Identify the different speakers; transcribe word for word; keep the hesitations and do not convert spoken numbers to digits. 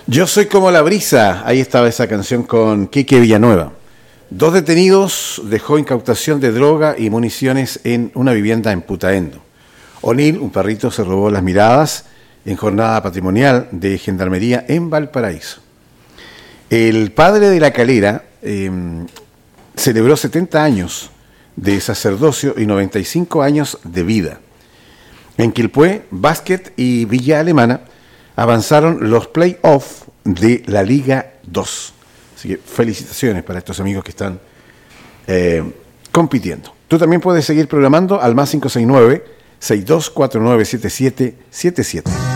Speaker 1: Yo soy como la brisa. Ahí estaba esa canción con Quique Villanueva. Dos detenidos dejó incautación de droga y municiones en una vivienda en Putaendo. O'Neill, un perrito, se robó las miradas en jornada patrimonial de Gendarmería en Valparaíso. El padre de la Calera eh, celebró setenta años de sacerdocio y noventa y cinco años de vida. En Quilpué, Básquet y Villa Alemana avanzaron los play-off de la Liga dos. Así que felicitaciones para estos amigos que están eh, compitiendo. Tú también puedes seguir programando al más cinco seis nueve, seis dos cuatro nueve, siete siete siete siete.